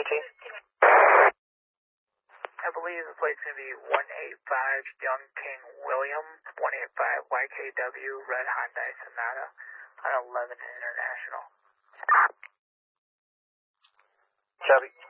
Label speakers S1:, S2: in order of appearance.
S1: I believe the plate's going to be 185 Young King William, 185 YKW Red Hyundai Sonata on 11 International.
S2: Copy.